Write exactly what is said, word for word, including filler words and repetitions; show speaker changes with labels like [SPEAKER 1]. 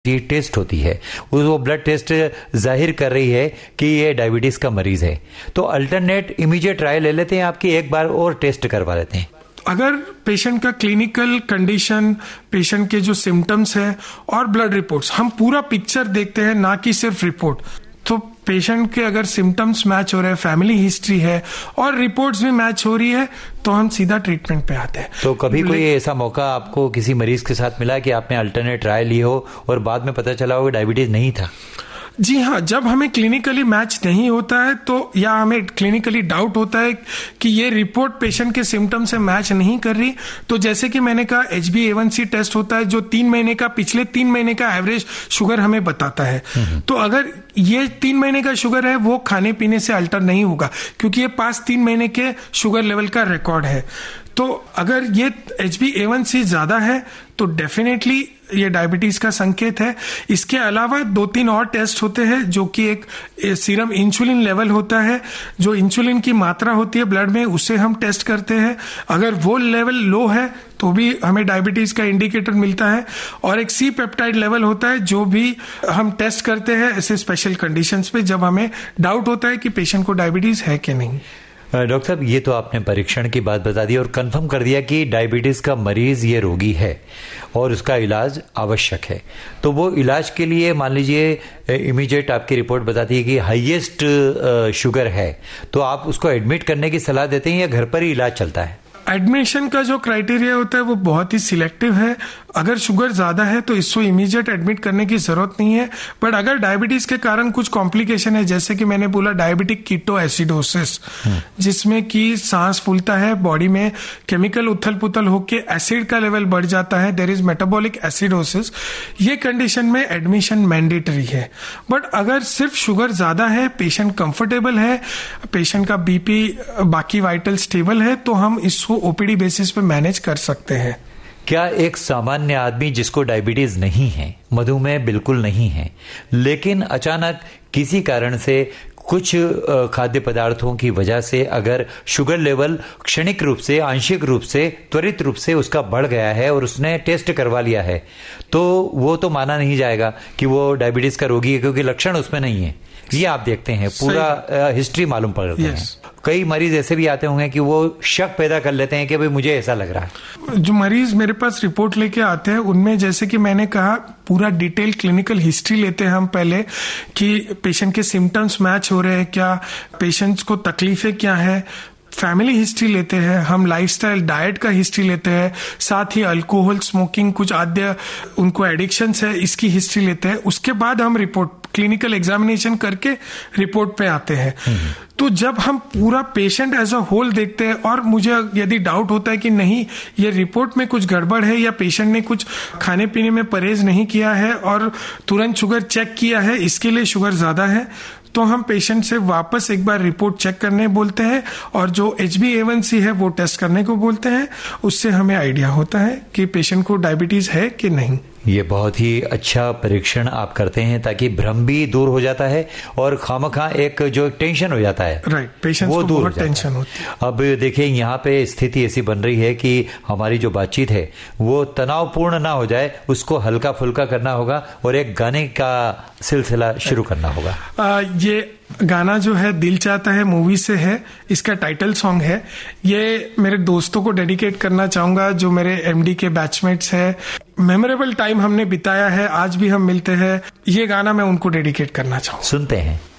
[SPEAKER 1] ये टेस्ट होती है, वो ब्लड टेस्ट जाहिर कर रही है कि ये डायबिटीज का मरीज है, तो अल्टरनेट इमीडिएट ट्राई ले लेते हैं आपकी, एक बार और टेस्ट करवा लेते हैं।
[SPEAKER 2] अगर पेशेंट का क्लिनिकल कंडीशन, पेशेंट के जो सिम्टम्स है और ब्लड रिपोर्ट्स, हम पूरा पिक्चर देखते हैं, ना कि सिर्फ रिपोर्ट। तो पेशेंट के अगर सिम्टम्स मैच हो रहे हैं, फैमिली हिस्ट्री है और रिपोर्ट्स भी मैच हो रही है, तो हम सीधा ट्रीटमेंट पे आते हैं।
[SPEAKER 1] तो कभी कोई ऐसा मौका आपको किसी मरीज के साथ मिला कि आपने अल्टरनेट ट्राई ली हो और बाद में पता चला हो कि डायबिटीज नहीं था?
[SPEAKER 2] जी हाँ, जब हमें क्लिनिकली मैच नहीं होता है तो या हमें क्लिनिकली डाउट होता है कि ये रिपोर्ट पेशेंट के सिम्टम से मैच नहीं कर रही, तो जैसे कि मैंने कहा एच बी ए वन सी टेस्ट होता है जो तीन महीने का पिछले तीन महीने का एवरेज शुगर हमें बताता है। तो अगर ये तीन महीने का शुगर है वो खाने पीने से अल्टर नहीं होगा, क्योंकि ये पास तीन महीने के शुगर लेवल का रिकॉर्ड है। तो अगर ये एच बी ए वन सी ज्यादा है तो डेफिनेटली ये डायबिटीज का संकेत है। इसके अलावा दो तीन और टेस्ट होते हैं, जो कि एक सीरम इंसुलिन लेवल होता है, जो इंसुलिन की मात्रा होती है ब्लड में, उससे हम टेस्ट करते हैं। अगर वो लेवल लो है तो भी हमें डायबिटीज का इंडिकेटर मिलता है। और एक सी पेप्टाइड लेवल होता है जो भी हम टेस्ट करते हैं ऐसे स्पेशल कंडीशंस पे, जब हमें डाउट होता है कि पेशेंट को डायबिटीज है कि नहीं।
[SPEAKER 1] डॉक्टर साहब, ये तो आपने परीक्षण की बात बता दी और कंफर्म कर दिया कि डायबिटीज का मरीज ये रोगी है और उसका इलाज आवश्यक है। तो वो इलाज के लिए मान लीजिए इमीडिएट आपकी रिपोर्ट बताती है कि हाईएस्ट शुगर है, तो आप उसको एडमिट करने की सलाह देते हैं या घर पर ही इलाज चलता है?
[SPEAKER 2] एडमिशन का जो क्राइटेरिया होता है वो बहुत ही सिलेक्टिव है। अगर शुगर ज्यादा है तो इसको इमीडिएट एडमिट करने की जरूरत नहीं है, बट अगर डायबिटीज के कारण कुछ कॉम्प्लिकेशन है, जैसे कि मैंने बोला डायबिटिक कीटो एसिडोसिस, जिसमें कि सांस फूलता है, बॉडी में केमिकल उथल पुथल होकर एसिड का लेवल बढ़ जाता है, देयर इज मेटाबॉलिक एसिडोसिस, ये कंडीशन में एडमिशन मैंडेटरी है। बट अगर सिर्फ शुगर ज्यादा है, पेशेंट कंफर्टेबल है, पेशेंट का बीपी बाकी वाइटल स्टेबल है, तो हम इसको ओपीडी बेसिस पे मैनेज कर सकते हैं।
[SPEAKER 1] क्या एक सामान्य आदमी जिसको डायबिटीज नहीं है, मधुमेह बिल्कुल नहीं है, लेकिन अचानक किसी कारण से कुछ खाद्य पदार्थों की वजह से अगर शुगर लेवल क्षणिक रूप से, आंशिक रूप से, त्वरित रूप से उसका बढ़ गया है और उसने टेस्ट करवा लिया है, तो वो तो माना नहीं जाएगा कि वो डायबिटीज का रोगी है, क्योंकि लक्षण उसमें नहीं है। ये आप देखते हैं, पूरा हिस्ट्री मालूम पड़ता है। कई मरीज ऐसे भी आते होंगे कि वो शक पैदा कर लेते हैं कि भाई मुझे ऐसा लग रहा है।
[SPEAKER 2] जो मरीज मेरे पास रिपोर्ट लेके आते हैं उनमें, जैसे कि मैंने कहा, पूरा डिटेल क्लिनिकल हिस्ट्री लेते हैं हम पहले कि पेशेंट के सिम्टम्स मैच हो रहे हैं क्या, पेशेंट्स को तकलीफें क्या है, फैमिली हिस्ट्री लेते हैं हम, लाइफस्टाइल डाइट का हिस्ट्री लेते हैं, साथ ही अल्कोहल, स्मोकिंग, कुछ आद्य उनको एडिक्शंस है, इसकी हिस्ट्री लेते हैं। उसके बाद हम रिपोर्ट क्लिनिकल एग्जामिनेशन करके रिपोर्ट पे आते हैं। तो जब हम पूरा पेशेंट एज अ होल देखते हैं और मुझे यदि डाउट होता है कि नहीं ये रिपोर्ट में कुछ गड़बड़ है या पेशेंट ने कुछ खाने पीने में परहेज नहीं किया है और तुरंत शुगर चेक किया है, इसके लिए शुगर ज्यादा है, तो हम पेशेंट से वापस एक बार रिपोर्ट चेक करने बोलते हैं और जो एच बी ए वन सी है वो टेस्ट करने को बोलते हैं। उससे हमें आइडिया होता है कि पेशेंट को डायबिटीज है कि नहीं।
[SPEAKER 1] ये बहुत ही अच्छा परीक्षण आप करते हैं ताकि भ्रम भी दूर हो जाता है और खामखा एक जो टेंशन हो जाता है,
[SPEAKER 2] राइट, पेशेंट्स को बहुत टेंशन होती है।
[SPEAKER 1] अब देखिए यहाँ पे स्थिति ऐसी बन रही है कि हमारी जो बातचीत है वो तनावपूर्ण ना हो जाए, उसको हल्का फुल्का करना होगा और एक गाने का सिलसिला शुरू करना होगा।
[SPEAKER 2] आ, ये गाना जो है दिल चाहता है मूवी से है, इसका टाइटल सॉन्ग है। ये मेरे दोस्तों को डेडिकेट करना चाहूंगा जो मेरे एमडी के बैचमेट्स है। मेमोरेबल टाइम हमने बिताया है, आज भी हम मिलते हैं। ये गाना मैं उनको डेडिकेट करना चाहूंगा।
[SPEAKER 1] सुनते हैं।